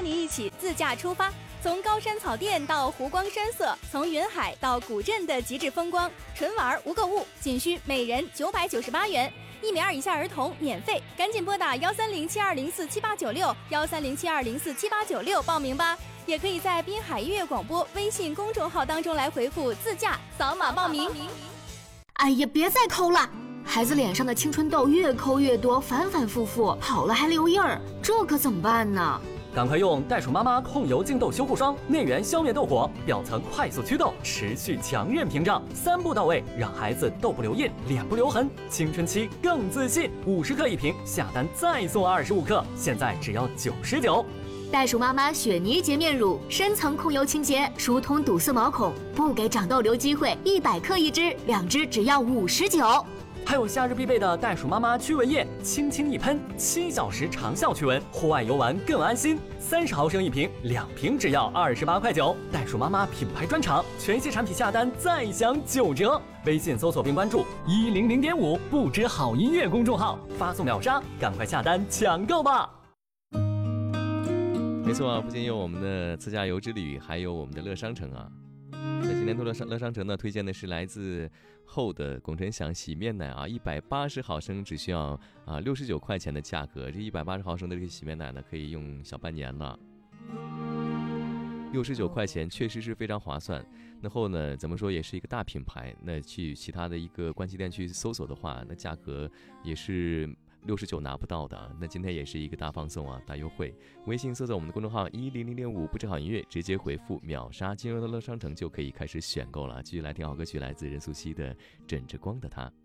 邀您一起自驾出发，从高山草甸到湖光山色，从云海到古镇的极致风光，纯玩无购物，仅需每人998元，1米2以下儿童免费，赶紧拨打13072047896，13072047896报名吧。也可以在滨海音乐广播微信公众号当中来回复自驾，扫码报名。 哎呀，别再抠了，孩子脸上的青春痘越抠越多，反反复复，好了还留印儿，这可怎么办呢？ 赶快用袋鼠妈妈控油净痘修护霜，内源消灭痘火，表层快速祛痘，持续强韧屏障，3步到位，让孩子痘不留印，脸不留痕，青春期更自信。50克一瓶，下单再送25克，现在只要99。 袋鼠妈妈雪泥洁面乳，深层控油清洁，疏通堵塞毛孔，不给长痘留机会，100克一支，2支只要59。 还有夏日必备的袋鼠妈妈驱蚊液，轻轻一喷，7小时长效驱蚊，户外游玩更安心。30毫升一瓶，2瓶只要28块9。袋鼠妈妈品牌专场，全系产品下单再享9折。微信搜索并关注100.5不知好音乐公众号，发送秒杀，赶快下单抢购吧。 没错啊，不仅有我们的自驾游之旅，还有我们的乐商城啊。那今天乐商城呢，推荐的是来自厚的拱辰祥洗面奶啊，180毫升只需要69块钱的价格，这180毫升的这个洗面奶呢，可以用小半年了。69块钱确实是非常划算。那后呢，怎么说也是一个大品牌，那去其他的一个关系店去搜索的话，那价格也是69拿不到的。那今天也是一个大放送啊，大优惠。微信搜索我们的公众号100.5不知好音乐，直接回复秒杀，进入到乐商城就可以开始选购了。继续来听好歌曲，来自任素汐的枕着光的她。